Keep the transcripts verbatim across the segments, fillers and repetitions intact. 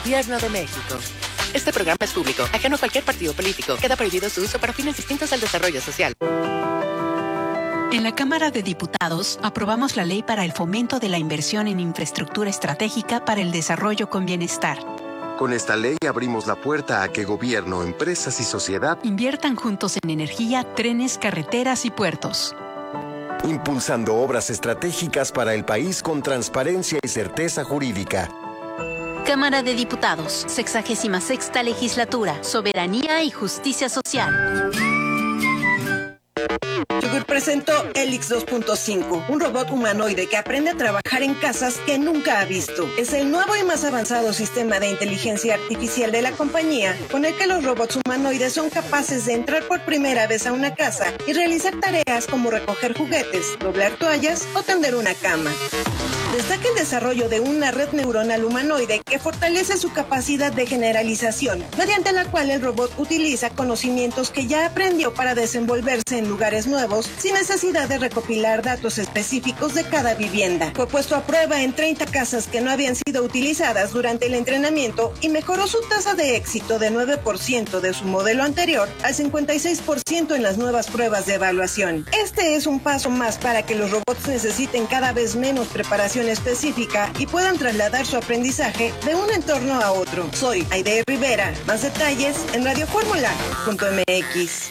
Gobierno de México. Este programa es público, ajeno a cualquier partido político. Queda prohibido su uso para fines distintos al desarrollo social. En la Cámara de Diputados aprobamos la ley para el fomento de la inversión en infraestructura estratégica para el desarrollo con bienestar. Con esta ley abrimos la puerta a que gobierno, empresas y sociedad inviertan juntos en energía, trenes, carreteras y puertos. Impulsando obras estratégicas para el país con transparencia y certeza jurídica. Cámara de Diputados, sexagésima sexta legislatura, soberanía y justicia social. Chugur presentó Helix dos punto cinco, un robot humanoide que aprende a trabajar en casas que nunca ha visto. Es el nuevo y más avanzado sistema de inteligencia artificial de la compañía, con el que los robots humanoides son capaces de entrar por primera vez a una casa y realizar tareas como recoger juguetes, doblar toallas o tender una cama. Destaca el desarrollo de una red neuronal humanoide que fortalece su capacidad de generalización, mediante la cual el robot utiliza conocimientos que ya aprendió para desenvolverse en lugares nuevos sin necesidad de recopilar datos específicos de cada vivienda. Fue puesto a prueba en treinta casas que no habían sido utilizadas durante el entrenamiento y mejoró su tasa de éxito de nueve por ciento de su modelo anterior al cincuenta y seis por ciento en las nuevas pruebas de evaluación. Este es un paso más para que los robots necesiten cada vez menos preparación específica y puedan trasladar su aprendizaje de un entorno a otro. Soy Aide Rivera. Más detalles en radio fórmula punto m x.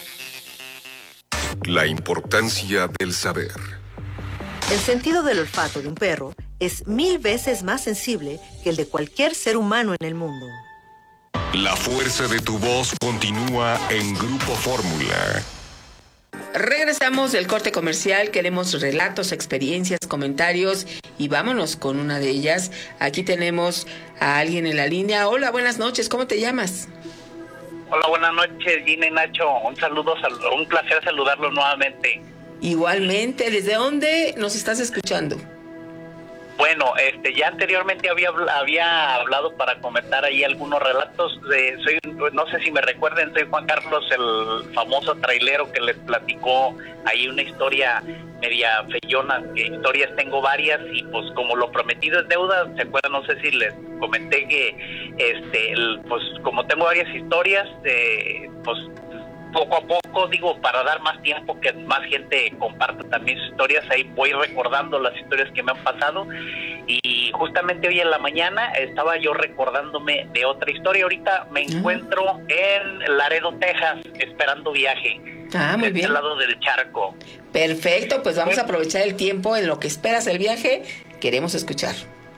La importancia del saber. El sentido del olfato de un perro es mil veces más sensible que el de cualquier ser humano en el mundo. La fuerza de tu voz continúa en Grupo Fórmula. Regresamos del corte comercial, queremos relatos, experiencias, comentarios y vámonos con una de ellas. Aquí tenemos a alguien en la línea. Hola, buenas noches, ¿cómo te llamas? Hola, buenas noches, Gina y Nacho. Un saludo, sal- un placer saludarlos nuevamente. Igualmente, ¿desde dónde nos estás escuchando? Bueno, este, ya anteriormente había había hablado para comentar ahí algunos relatos. De, soy, no sé si me recuerden, soy Juan Carlos, el famoso trailero que les platicó ahí una historia media feyona. Que historias tengo varias y pues como lo prometido es deuda, se acuerdan, no sé si les comenté que este, el, pues como tengo varias historias, eh, pues poco a poco, digo, para dar más tiempo que más gente comparta también sus historias, ahí voy recordando las historias que me han pasado y justamente hoy en la mañana estaba yo recordándome de otra historia. Ahorita me uh-huh. encuentro en Laredo, Texas, esperando viaje. Ah, muy de bien. este lado del charco. Perfecto, pues vamos a aprovechar el tiempo en lo que esperas el viaje, queremos escuchar.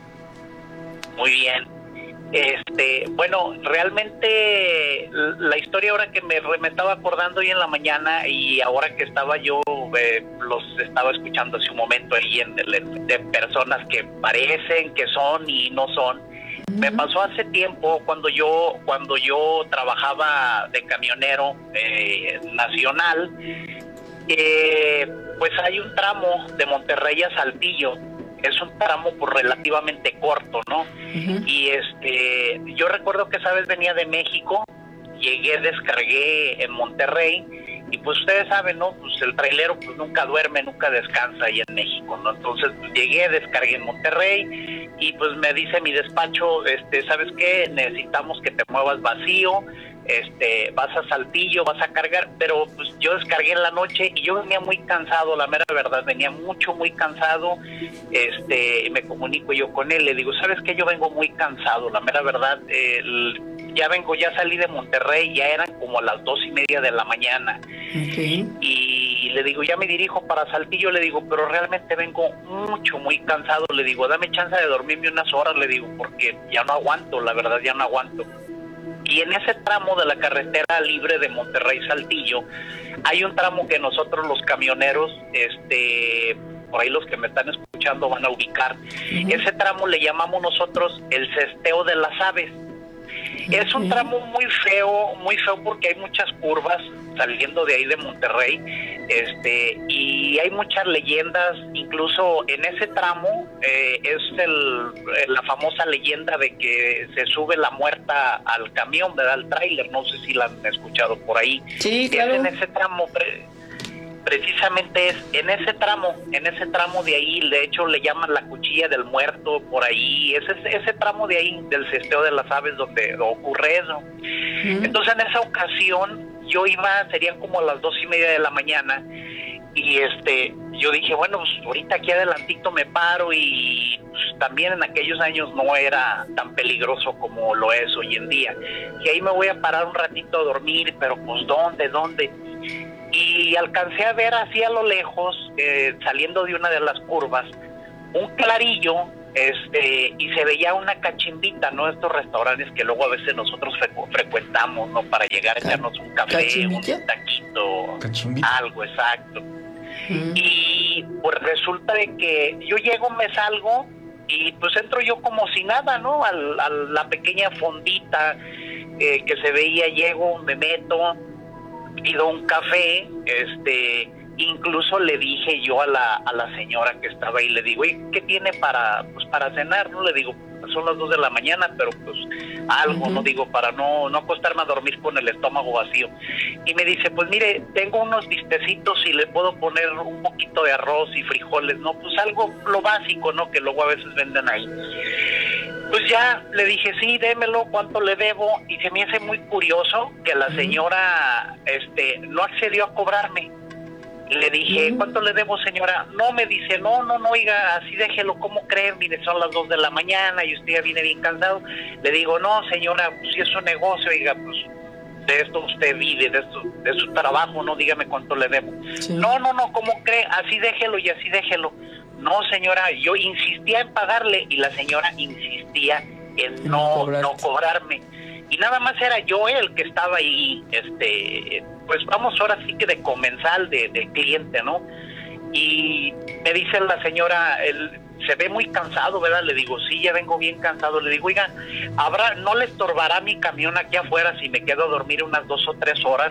Muy bien. Este, bueno, realmente la historia ahora que me, me estaba acordando hoy en la mañana y ahora que estaba yo, eh, los estaba escuchando hace un momento ahí en, en, de personas que parecen que son y no son. Uh-huh. Me pasó hace tiempo cuando yo cuando yo trabajaba de camionero eh, nacional, eh, pues hay un tramo de Monterrey a Saltillo. Es un tramo pues relativamente corto, ¿no? Uh-huh. Y este, yo recuerdo que esa vez venía de México, llegué, descargué en Monterrey, y pues ustedes saben, ¿no? Pues el trailero pues nunca duerme, nunca descansa ahí en México, ¿no? Entonces pues, llegué, descargué en Monterrey, y pues me dice mi despacho, este, ¿sabes qué? Necesitamos que te muevas vacío, este, vas a Saltillo, vas a cargar, pero pues yo descargué en la noche y yo venía muy cansado, la mera verdad, venía mucho, muy cansado, este, me comunico yo con él, le digo, ¿sabes qué? Yo vengo muy cansado, la mera verdad, el, ya vengo, ya salí de Monterrey, ya eran como las dos y media de la mañana, okay. y le digo, ya me dirijo para Saltillo, le digo, pero realmente vengo mucho, muy cansado, le digo, dame chance de dormirme unas horas, le digo, porque ya no aguanto, la verdad, ya no aguanto. Y en ese tramo de la carretera libre de Monterrey-Saltillo, hay un tramo que nosotros los camioneros, este, por ahí los que me están escuchando van a ubicar. Uh-huh. Ese tramo le llamamos nosotros el cesteo de las aves. Uh-huh. Es un tramo muy feo, muy feo porque hay muchas curvas saliendo de ahí de Monterrey, este, y hay muchas leyendas, incluso en ese tramo eh, es el, la famosa leyenda de que se sube la muerta al camión, ¿verdad? Al tráiler, no sé si la han escuchado por ahí. Sí, claro. Es en ese tramo, precisamente es en ese tramo, en ese tramo de ahí, de hecho le llaman la cuchilla del muerto, por ahí, ese, ese tramo de ahí del cesteo de las aves donde ocurre eso. Uh-huh. Entonces en esa ocasión yo iba, serían como las dos y media de la mañana, y este, yo dije, bueno, pues ahorita aquí adelantito me paro, y pues, también en aquellos años no era tan peligroso como lo es hoy en día, y ahí me voy a parar un ratito a dormir, pero pues ¿dónde, dónde? Y alcancé a ver así a lo lejos, eh, saliendo de una de las curvas, un clarillo, este, y se veía una cachimbita, ¿no? Estos restaurantes que luego a veces nosotros frecu- frecuentamos, ¿no? Para llegar a echarnos un café, un taquito, ¿Cachimbita? Algo, exacto. Mm. Y pues resulta de que yo llego, me salgo, y pues entro yo como si nada, ¿no? Al, a la pequeña fondita eh, que se veía, llego, me meto, pido un café, este, incluso le dije yo a la a la señora que estaba ahí, le digo, ¿qué tiene para pues para cenar? No le digo, son las dos de la mañana, pero pues algo, uh-huh. no digo, para no no acostarme a dormir con el estómago vacío. Y me dice, pues mire, tengo unos bistecitos y le puedo poner un poquito de arroz y frijoles, no, pues algo, lo básico, ¿no? Que luego a veces venden ahí. Pues ya le dije, sí, démelo, ¿cuánto le debo? Y se me hace muy curioso que la señora este no accedió a cobrarme. Le dije, ¿cuánto le debo, señora? No, me dice, no, no, no, oiga, así déjelo, ¿cómo creen? Mire, son las dos de la mañana y usted ya viene bien cansado. Le digo, no, señora, pues si es su negocio, oiga, pues de esto usted vive, de, esto, de su trabajo, no, dígame cuánto le debo. Sí. No, no, no, ¿cómo cree? Así déjelo y así déjelo. No, señora, yo insistía en pagarle y la señora insistía en no, no cobrarme. Y nada más era yo el que estaba ahí, este, pues vamos ahora sí que de comensal, de, de cliente, ¿no? Y me dice la señora, él se ve muy cansado, ¿verdad? Le digo, sí, ya vengo bien cansado. Le digo, oiga, ¿habrá, no le estorbará mi camión aquí afuera si me quedo a dormir unas dos o tres horas?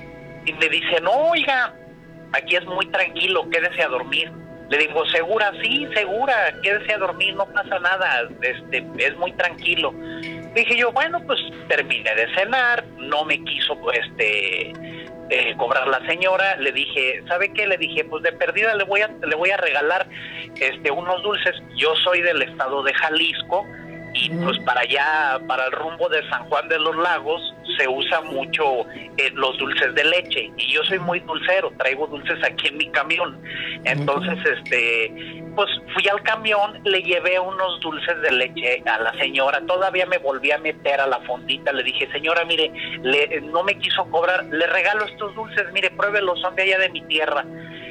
Y me dice, no, oiga, aquí es muy tranquilo, quédese a dormir. Le digo, ¿segura? Sí, segura, quédese a dormir, no pasa nada, este, es muy tranquilo. Dije yo, bueno, pues terminé de cenar, no me quiso este eh, cobrar la señora. Le dije, ¿sabe qué? Le dije, pues de perdida le voy a le voy a regalar este unos dulces. Yo soy del estado de Jalisco y mm. pues para allá, para el rumbo de San Juan de los Lagos, se usa mucho eh, los dulces de leche. Y yo soy muy dulcero, traigo dulces aquí en mi camión. Entonces, mm. este... pues fui al camión, le llevé unos dulces de leche a la señora, todavía me volví a meter a la fondita, le dije, señora, mire, le, no me quiso cobrar, le regalo estos dulces, mire, pruébelos, son de allá de mi tierra.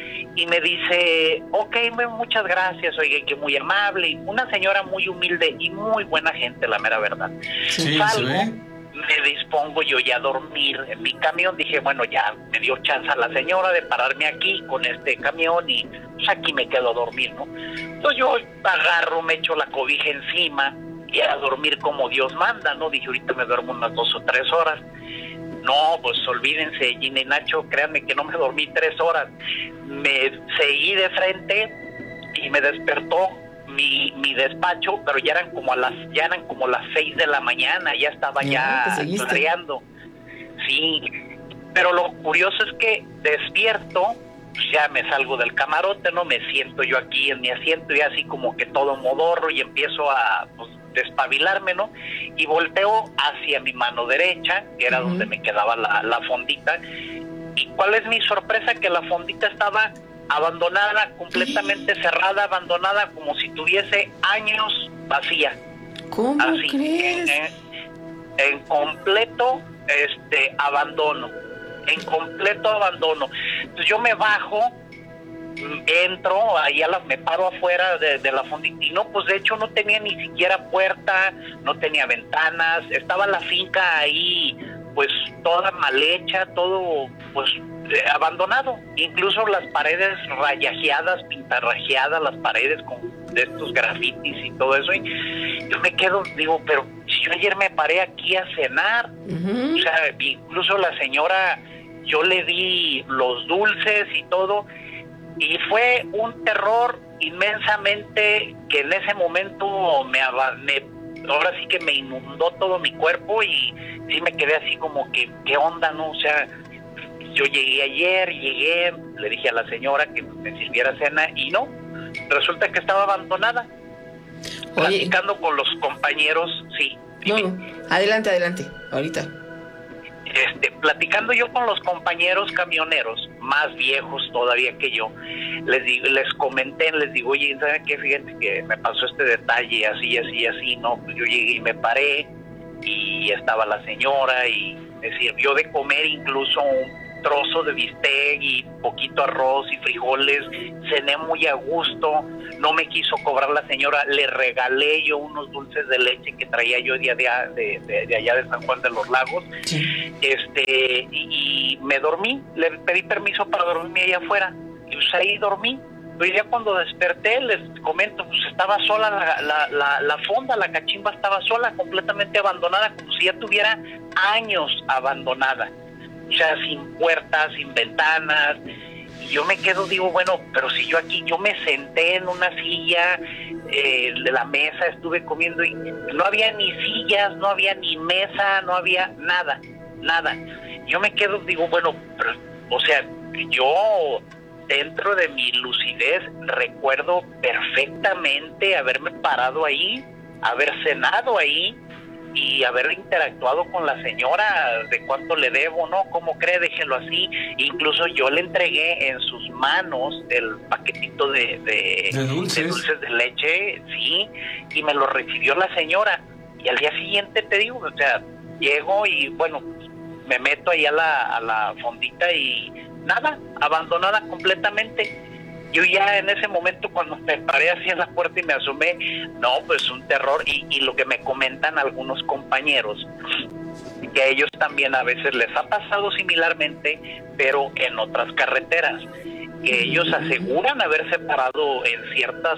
Y me dice, ok, muchas gracias, oye, que muy amable, una señora muy humilde y muy buena gente, la mera verdad. Sí, Salgo, sí. me dispongo yo ya a dormir en mi camión, dije, bueno, ya me dio chance a la señora de pararme aquí con este camión y pues aquí me quedo a dormir, ¿no? Entonces yo agarro, me echo la cobija encima y a dormir como Dios manda, ¿no? Dije, ahorita me duermo unas dos o tres horas. No, pues olvídense, Gina y Nacho, créanme que no me dormí tres horas. Me seguí de frente y me despertó mi, mi despacho, pero ya eran como a las ya eran como las seis de la mañana, ya estaba ya clareando. Sí, pero lo curioso es que despierto, pues ya me salgo del camarote, no me siento yo aquí en mi asiento y así como que todo modorro y empiezo a pues, despabilarme, ¿no? Y volteo hacia mi mano derecha, que era uh-huh. donde me quedaba la, la fondita. ¿Y cuál es mi sorpresa? Que la fondita estaba abandonada, completamente cerrada, abandonada, como si tuviese años vacía. ¿Cómo así, crees? En, en completo este abandono, en completo abandono. Entonces yo me bajo, entro, ahí a la, me paro afuera de, de la fondita y no, pues de hecho no tenía ni siquiera puerta, no tenía ventanas, estaba la finca ahí pues toda mal hecha, todo pues eh, abandonado, incluso las paredes rayajeadas, pintarrajeadas, las paredes con de estos grafitis y todo eso, y yo me quedo, digo, pero si yo ayer me paré aquí a cenar, uh-huh. o sea, incluso la señora, yo le di los dulces y todo, y fue un terror inmensamente que en ese momento me, me ahora sí que me inundó todo mi cuerpo y sí me quedé así como que, ¿qué onda, no? O sea, yo llegué ayer, llegué, le dije a la señora que me sirviera cena y no, resulta que estaba abandonada. Oye. Platicando con los compañeros, sí. No, no, adelante, adelante, ahorita. Este, platicando yo con los compañeros camioneros, más viejos todavía que yo, les digo, les comenté, les digo, oye, ¿saben qué? Fíjense que me pasó este detalle, así, así, así, ¿no? Pues yo llegué y me paré, y estaba la señora, y me sirvió de comer incluso un trozo de bistec y poquito arroz y frijoles, cené muy a gusto, no me quiso cobrar la señora, le regalé yo unos dulces de leche que traía yo de, de, de, de allá de San Juan de los Lagos, sí. este y, y me dormí, le pedí permiso para dormirme allá afuera, y pues ahí dormí. Pero ya cuando desperté, les comento, pues estaba sola la, la, la, la fonda, la cachimba estaba sola, completamente abandonada, como si ya tuviera años abandonada. O sea, sin puertas, sin ventanas. Y yo me quedo, digo, bueno, pero si yo aquí, yo me senté en una silla eh, de la mesa, estuve comiendo y no había ni sillas, no había ni mesa, no había nada, nada. Yo me quedo, digo, bueno, pero, o sea, yo dentro de mi lucidez recuerdo perfectamente haberme parado ahí, haber cenado ahí, y haber interactuado con la señora de cuánto le debo, ¿no? ¿Cómo cree? Déjelo así. Incluso yo le entregué en sus manos el paquetito de, de, ¿De, dulces? de dulces de leche, sí, y me lo recibió la señora. Y al día siguiente, te digo, o sea, llego y, bueno, me meto ahí a la, a la fondita y nada, abandonada completamente. Yo ya en ese momento, cuando me paré así en la puerta y me asomé, no, pues un terror. Y, y lo que me comentan algunos compañeros, que a ellos también a veces les ha pasado similarmente, pero en otras carreteras, que ellos aseguran haberse parado en ciertos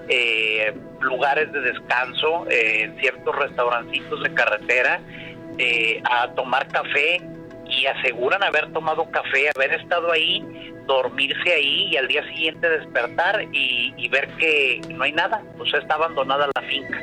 eh, lugares de descanso, eh, en ciertos restaurancitos de carretera, eh, a tomar café, y aseguran haber tomado café, haber estado ahí, dormirse ahí y al día siguiente despertar y, y ver que no hay nada, o sea, está abandonada la finca.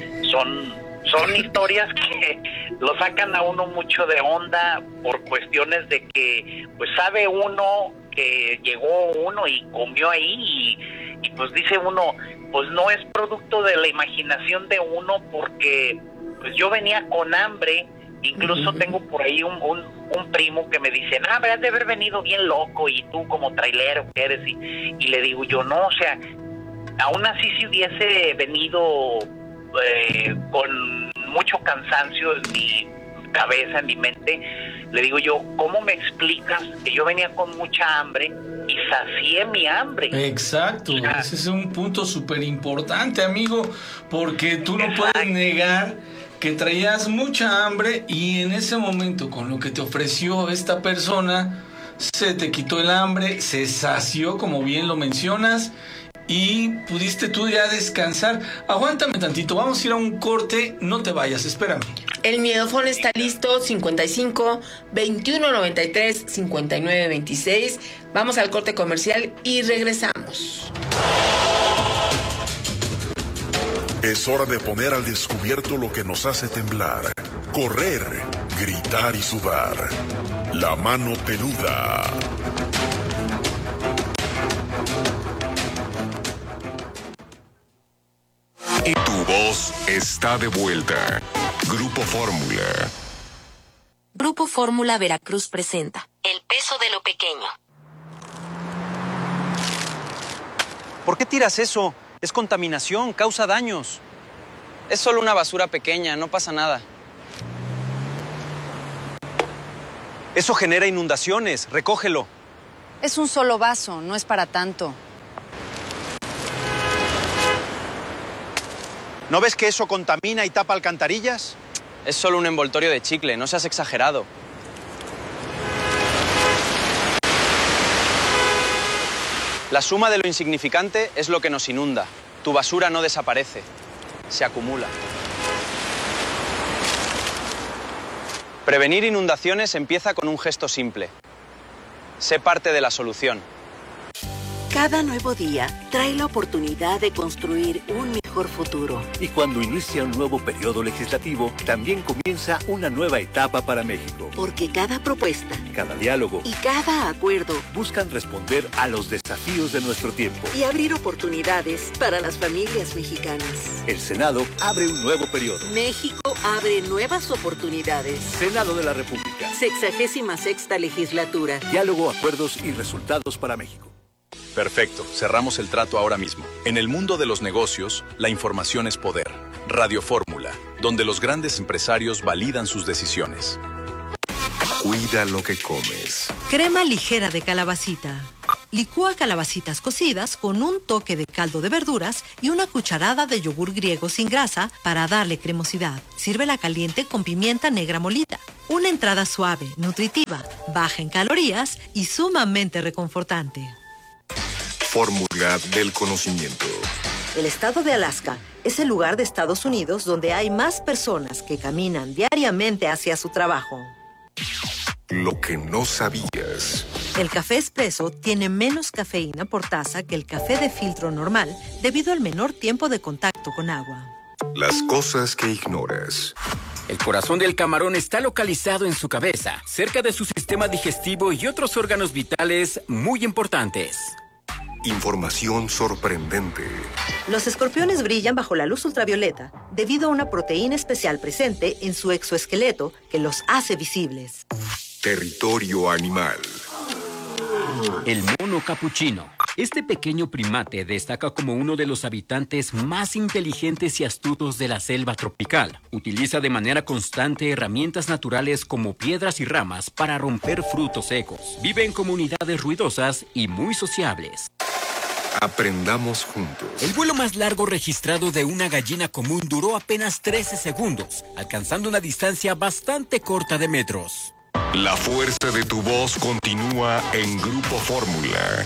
Son, son historias que lo sacan a uno mucho de onda por cuestiones de que, pues sabe uno que llegó uno y comió ahí y, y pues dice uno, pues no es producto de la imaginación de uno, porque pues yo venía con hambre. Incluso tengo por ahí un, un, un primo que me dice, ah, has de haber venido bien loco, y tú como trailero que eres, y, y le digo yo, no, o sea, aún así si hubiese venido eh, con mucho cansancio en mi cabeza, en mi mente, le digo yo, ¿cómo me explicas que yo venía con mucha hambre y sacié mi hambre? Exacto, o sea, ese es un punto súper importante, amigo, porque tú no exacto. puedes negar que traías mucha hambre y en ese momento con lo que te ofreció esta persona se te quitó el hambre, se sació, como bien lo mencionas, y pudiste tú ya descansar. Aguántame tantito, vamos a ir a un corte, no te vayas, espérame. El Miedofón está listo, cincuenta y cinco, veintiuno noventa y tres, cincuenta y nueve veintiséis. Vamos al corte comercial y regresamos. Es hora de poner al descubierto lo que nos hace temblar, correr, gritar y sudar. La mano peluda. Y tu voz está de vuelta. Grupo Fórmula. Grupo Fórmula Veracruz presenta El peso de lo pequeño. ¿Por qué tiras eso? Es contaminación, causa daños. Es solo una basura pequeña, no pasa nada. Eso genera inundaciones, recógelo. Es un solo vaso, no es para tanto. ¿No ves que eso contamina y tapa alcantarillas? Es solo un envoltorio de chicle, no seas exagerado. La suma de lo insignificante es lo que nos inunda. Tu basura no desaparece, se acumula. Prevenir inundaciones empieza con un gesto simple. Sé parte de la solución. Cada nuevo día trae la oportunidad de construir un mejor futuro. Y cuando inicia un nuevo periodo legislativo, también comienza una nueva etapa para México. Porque cada propuesta, cada diálogo y cada acuerdo buscan responder a los desafíos de nuestro tiempo y abrir oportunidades para las familias mexicanas. El Senado abre un nuevo periodo. México abre nuevas oportunidades. Senado de la República. Sexagésima sexta legislatura. Diálogo, acuerdos y resultados para México. Perfecto, cerramos el trato ahora mismo. En el mundo de los negocios, la información es poder. Radio Fórmula, donde los grandes empresarios validan sus decisiones. Cuida lo que comes. Crema ligera de calabacita. Licúa calabacitas cocidas con un toque de caldo de verduras y una cucharada de yogur griego sin grasa para darle cremosidad. Sírvela caliente con pimienta negra molida. Una entrada suave, nutritiva, baja en calorías y sumamente reconfortante. Fórmula del conocimiento. El estado de Alaska es el lugar de Estados Unidos donde hay más personas que caminan diariamente hacia su trabajo. Lo que no sabías. El café expreso tiene menos cafeína por taza que el café de filtro normal debido al menor tiempo de contacto con agua. Las cosas que ignoras. El corazón del camarón está localizado en su cabeza, cerca de su sistema digestivo y otros órganos vitales muy importantes. Información sorprendente. Los escorpiones brillan bajo la luz ultravioleta debido a una proteína especial presente en su exoesqueleto que los hace visibles. Territorio animal. El mono capuchino. Este pequeño primate destaca como uno de los habitantes más inteligentes y astutos de la selva tropical. Utiliza de manera constante herramientas naturales como piedras y ramas para romper frutos secos. Vive en comunidades ruidosas y muy sociables. Aprendamos juntos. El vuelo más largo registrado de una gallina común duró apenas trece segundos, alcanzando una distancia bastante corta de metros. La fuerza de tu voz continúa en Grupo Fórmula.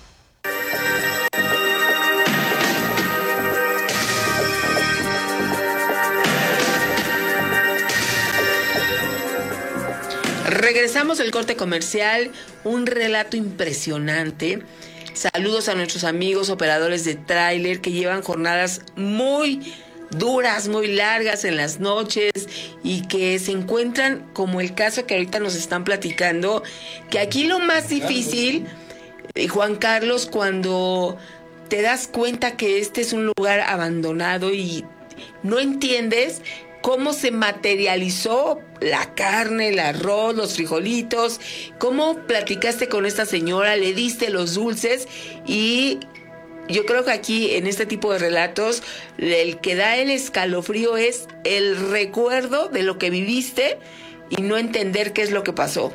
Regresamos del corte comercial, un relato impresionante. Saludos a nuestros amigos operadores de tráiler que llevan jornadas muy duras, muy largas en las noches y que se encuentran, como el caso que ahorita nos están platicando, que aquí lo más difícil, Juan Carlos, cuando te das cuenta que este es un lugar abandonado y no entiendes cómo se materializó la carne, el arroz, los frijolitos, cómo platicaste con esta señora, le diste los dulces y yo creo que aquí en este tipo de relatos el que da el escalofrío es el recuerdo de lo que viviste y no entender qué es lo que pasó.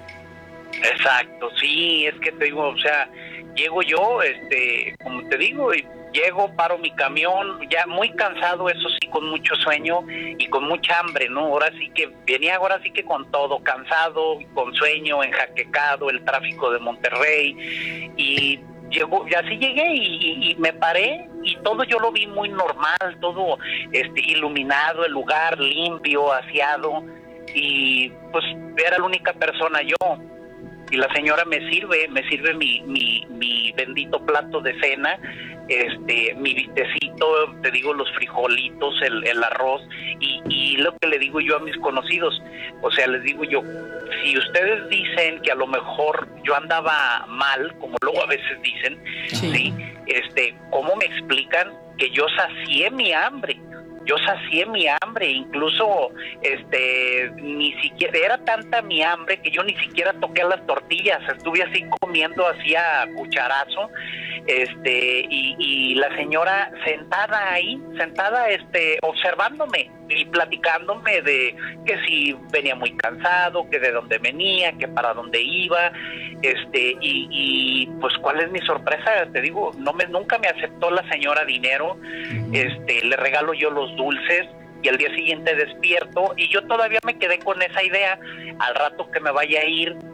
Exacto, sí, es que te digo, o sea, llego yo, este, como te digo, y llego, paro mi camión, ya muy cansado, eso sí, con mucho sueño y con mucha hambre, ¿no? Ahora sí que venía, ahora sí que con todo, cansado, con sueño, enjaquecado, el tráfico de Monterrey, y llegó, y así llegué y, y, y me paré y todo yo lo vi muy normal, todo este iluminado, el lugar limpio, aseado, y pues era la única persona yo. Y la señora me sirve, me sirve mi, mi, mi bendito plato de cena, este, mi vitecito, te digo, los frijolitos, el, el arroz, y, y lo que le digo yo a mis conocidos, o sea, les digo yo, si ustedes dicen que a lo mejor yo andaba mal, como luego a veces dicen, sí, ¿sí? Este, ¿cómo me explican que yo sacié mi hambre? Yo sacié mi hambre, incluso este ni siquiera era tanta mi hambre que yo ni siquiera toqué las tortillas, estuve así comiendo así a cucharazo, este y, y la señora sentada ahí, sentada este observándome y platicándome de que si venía muy cansado, que de dónde venía, que para dónde iba, este y, y pues cuál es mi sorpresa, te digo, no me nunca me aceptó la señora dinero, este le regalo yo los dulces y al día siguiente despierto y yo todavía me quedé con esa idea, al rato que me vaya a ir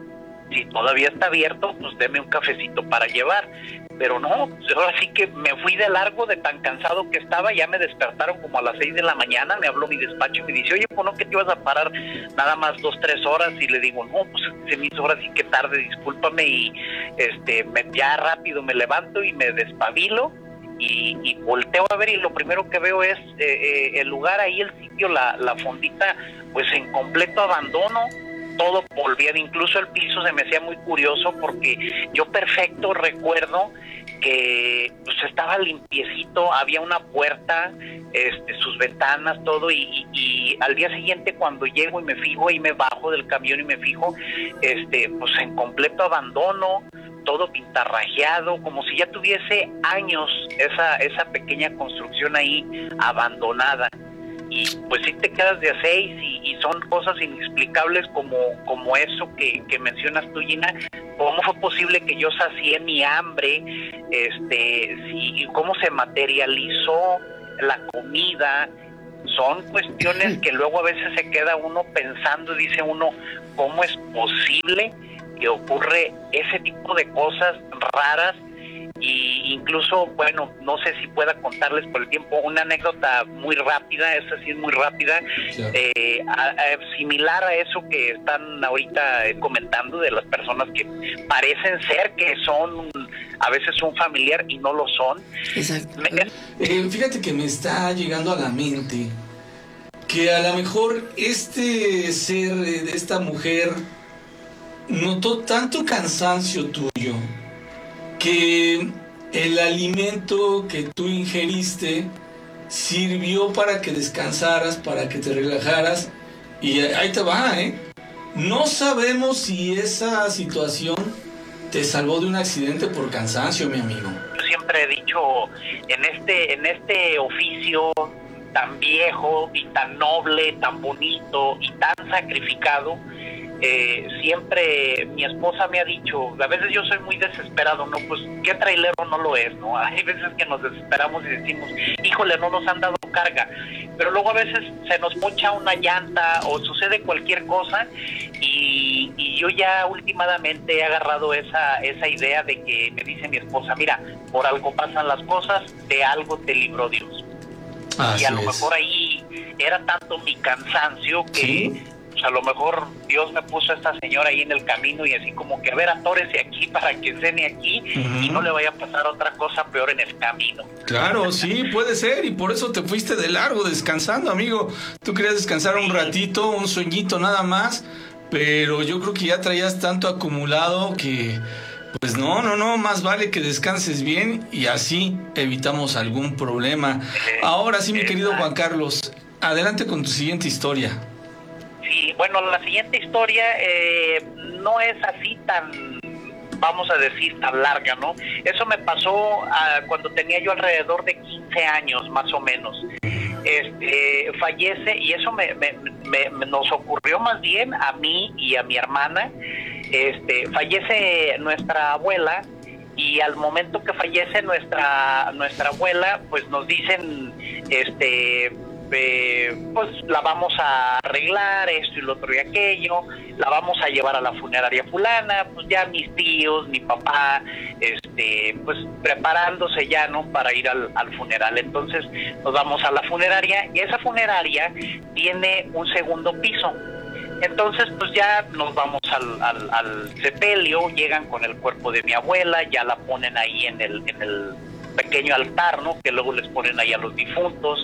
si todavía está abierto, pues deme un cafecito para llevar. Pero no, pues ahora sí que me fui de largo de tan cansado que estaba. Ya me despertaron como a las seis de la mañana, me habló mi despacho y me dice, oye, pues no, que te ibas a parar nada más dos, tres horas. Y le digo, no, pues se me hizo ahora sí que tarde, discúlpame. Y este me, ya rápido me levanto y me despabilo y, y volteo a ver, y lo primero que veo es eh, eh, el lugar ahí, el sitio, la, la fondita, pues en completo abandono, todo polviado, incluso el piso se me hacía muy curioso porque yo perfecto recuerdo que pues estaba limpiecito, había una puerta, este, sus ventanas, todo, y, y, y al día siguiente cuando llego y me fijo y me bajo del camión y me fijo, este, pues en completo abandono, todo pintarrajeado, como si ya tuviese años esa, esa pequeña construcción ahí abandonada. Y pues sí te quedas de a seis y, y son cosas inexplicables como, como eso que, que mencionas tú, Gina. ¿Cómo fue posible que yo sacié mi hambre? Este, sí, ¿cómo se materializó la comida? Son cuestiones que luego a veces se queda uno pensando y dice uno, ¿cómo es posible que ocurre ese tipo de cosas raras? Y incluso, bueno, no sé si pueda contarles por el tiempo una anécdota muy rápida, esa sí es muy rápida, sí. eh, a, a, similar a eso que están ahorita eh, comentando de las personas que parecen ser que son a veces un familiar y no lo son. Exacto. Me, eh, fíjate que me está llegando a la mente que a lo mejor este ser de esta mujer notó tanto cansancio tuyo que el alimento que tú ingeriste sirvió para que descansaras, para que te relajaras, y ahí te va, ¿eh? No sabemos si esa situación te salvó de un accidente por cansancio, mi amigo. Yo siempre he dicho, en este, en este oficio tan viejo y tan noble, tan bonito y tan sacrificado, Eh, siempre mi esposa me ha dicho, a veces yo soy muy desesperado, ¿no? Pues qué trailero no lo es, ¿no? Hay veces que nos desesperamos y decimos, híjole, no nos han dado carga, pero luego a veces se nos poncha una llanta o sucede cualquier cosa y, y yo ya últimamente he agarrado esa, esa idea de que me dice mi esposa, mira, por algo pasan las cosas, de algo te libró Dios. Así y a lo es. mejor ahí era tanto mi cansancio que... ¿Sí? Pues a lo mejor Dios me puso a esta señora ahí en el camino y así como que, a ver, atórese aquí para que cene aquí uh-huh. y no le vaya a pasar otra cosa peor en el camino. Claro, sí, puede ser, y por eso te fuiste de largo descansando, amigo. Tú querías descansar un ratito, un sueñito nada más, pero yo creo que ya traías tanto acumulado que... Pues no, no, no, más vale que descanses bien y así evitamos algún problema. Eh, Ahora sí, mi eh, querido Juan Carlos, adelante con tu siguiente historia. Sí, bueno, la siguiente historia eh, no es así tan, vamos a decir, tan larga, ¿no? Eso me pasó uh, cuando tenía yo alrededor de quince años, más o menos. Este, fallece, y eso me, me, me, me nos ocurrió más bien a mí y a mi hermana. Este, fallece nuestra abuela, y al momento que fallece nuestra nuestra abuela, pues nos dicen, este... Eh, pues la vamos a arreglar, esto y lo otro y aquello, la vamos a llevar a la funeraria fulana, pues ya mis tíos, mi papá, este, pues preparándose ya, ¿no? Para ir al, al funeral. Entonces nos vamos a la funeraria, y esa funeraria tiene un segundo piso. Entonces pues ya nos vamos al, al, al sepelio, llegan con el cuerpo de mi abuela, ya la ponen ahí en el, en el pequeño altar, ¿no? Que luego les ponen ahí a los difuntos,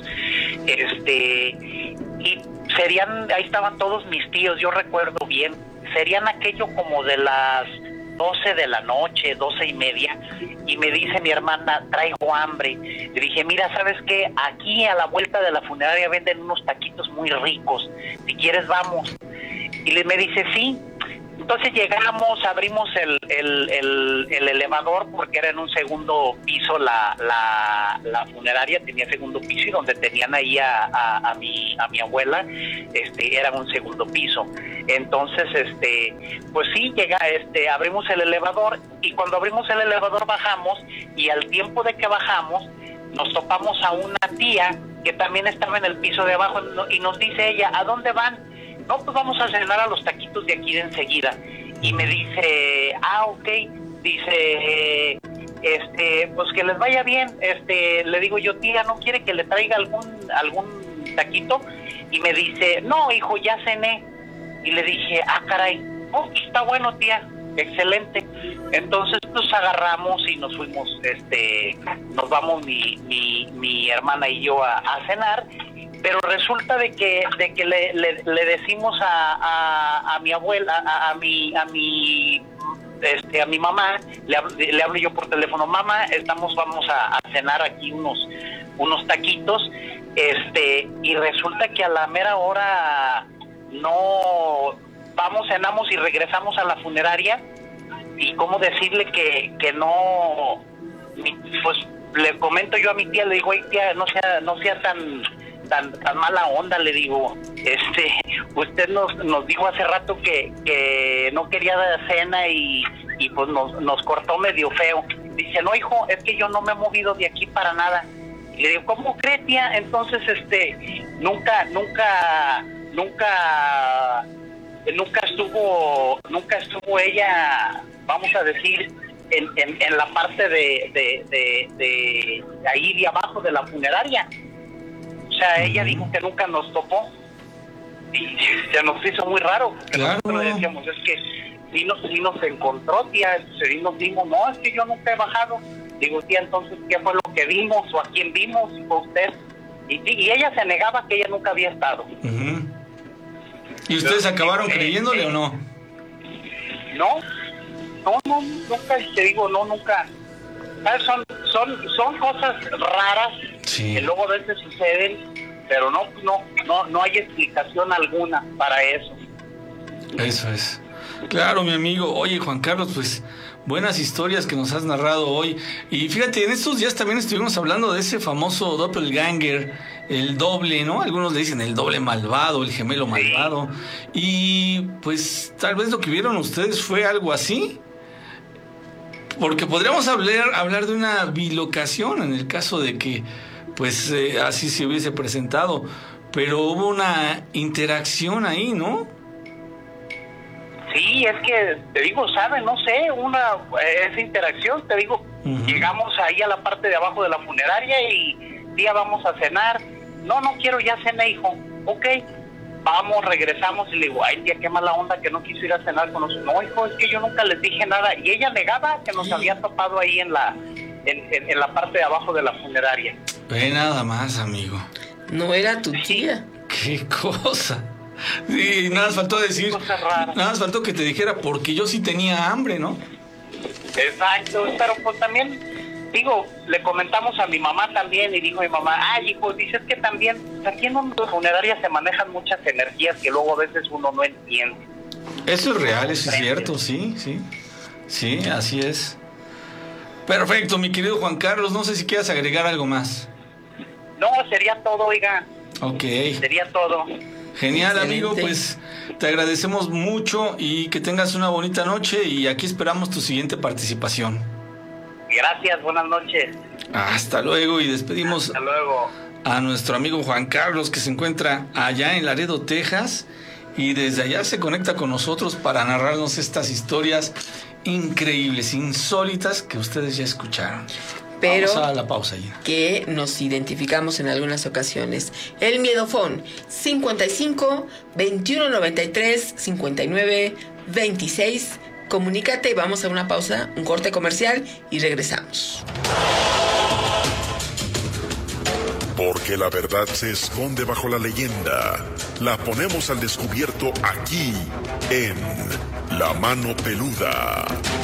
este, y serían, ahí estaban todos mis tíos, yo recuerdo bien, serían aquello como de las doce de la noche, doce y media, y me dice mi hermana, traigo hambre. Le dije, mira, ¿sabes qué? Aquí a la vuelta de la funeraria venden unos taquitos muy ricos, si quieres vamos. Y le me dice, sí. Entonces llegamos, abrimos el, el, el, el elevador, porque era en un segundo piso la, la, la funeraria, tenía segundo piso, y donde tenían ahí a, a, a, mi, a mi abuela, este, era un segundo piso. Entonces, este, pues sí, llega, este, abrimos el elevador, y cuando abrimos el elevador bajamos, y al tiempo de que bajamos, nos topamos a una tía que también estaba en el piso de abajo, y nos dice ella, ¿a dónde van? No, pues vamos a cenar a los taquitos de aquí de enseguida. y me dice, ah, ok, dice, este, pues que les vaya bien. Este, le digo yo, tía, ¿no quiere que le traiga algún algún taquito? Y me dice, no, hijo, ya cené. Y le dije, ah, caray, oh, está bueno, tía, excelente. Entonces, pues agarramos y nos fuimos, este, nos vamos mi, mi, mi hermana y yo a, a cenar. Pero resulta de que de que le, le, le decimos a, a, a mi abuela, a, a mi a mi este a mi mamá, le hablo, le hablo yo por teléfono, mamá, estamos vamos a, a cenar aquí unos unos taquitos, este y resulta que a la mera hora no vamos, cenamos y regresamos a la funeraria y cómo decirle que que no, pues le comento yo a mi tía, le digo, ay tía, no sea no sea tan Tan, tan mala onda, le digo, este, usted nos, nos dijo hace rato que, que no quería dar cena y, y pues nos, nos cortó medio feo. Dice, no, hijo, es que yo no me he movido de aquí para nada. Y le digo, ¿cómo cree, tía? Entonces, este, nunca, nunca, nunca, nunca estuvo, nunca estuvo ella, vamos a decir, en, en, en la parte de, de, de, de, de ahí de abajo de la funeraria. O sea, ella dijo que nunca nos topó y se nos hizo muy raro. Claro. Nosotros le decíamos, es que sí nos, sí nos encontró, tía, sí nos dimos, no, es que yo nunca he bajado. Digo, tía, entonces, ¿qué fue lo que vimos o a quién vimos? Fue usted. Y, y ella se negaba que ella nunca había estado. Uh-huh. ¿Y ustedes Pero, acabaron eh, creyéndole eh, o no? No, no, no, nunca, te digo, no, nunca. Son, son, son cosas raras, sí, que luego a veces suceden, pero no, no, no, no hay explicación alguna para eso. Eso es. Claro, mi amigo. Oye, Juan Carlos, pues buenas historias que nos has narrado hoy. Y fíjate, en estos días también estuvimos hablando de ese famoso doppelganger, el doble, ¿no? Algunos le dicen el doble malvado, el gemelo malvado. Sí. Y pues tal vez lo que vieron ustedes fue algo así. Porque podríamos hablar, hablar de una bilocación en el caso de que pues eh, así se hubiese presentado, pero hubo una interacción ahí, ¿no? Sí, es que, te digo, ¿sabe? No sé, una esa interacción, te digo, uh-huh. Llegamos ahí a la parte de abajo de la funeraria y día vamos a cenar. No, no quiero, ya cené, hijo. Ok, vamos, regresamos y le digo, ay tía, qué mala onda que no quiso ir a cenar con nosotros. No, hijo, es que yo nunca les dije nada. Y ella negaba que nos había topado ahí en la en, en, en la parte de abajo de la funeraria. Ve nada más, amigo. No era tu tía. Qué cosa. Sí, nada más faltó decir, nada más faltó que te dijera, porque yo sí tenía hambre, ¿no? Exacto, pero pues también, digo, le comentamos a mi mamá también y dijo mi mamá, ay hijo, dices que también, aquí en una funeraria se manejan muchas energías que luego a veces uno no entiende. Eso es real, eso es cierto, sí, sí, sí, así es. Perfecto, mi querido Juan Carlos, no sé si quieras agregar algo más. No, sería todo, oiga. Ok. Sería todo. Genial, excelente, amigo, pues te agradecemos mucho y que tengas una bonita noche y aquí esperamos tu siguiente participación. Gracias, buenas noches. Hasta luego y despedimos Hasta luego. a nuestro amigo Juan Carlos que se encuentra allá en Laredo, Texas y desde allá se conecta con nosotros para narrarnos estas historias increíbles, insólitas que ustedes ya escucharon. Pero vamos a la pausa ya. Que nos identificamos en algunas ocasiones. El Miedofón cincuenta y cinco, veintiuno noventa y tres, cincuenta y nueve, veintiséis. Comunícate, vamos a una pausa, un corte comercial y regresamos. Porque la verdad se esconde bajo la leyenda. La ponemos al descubierto aquí en La Mano Peluda.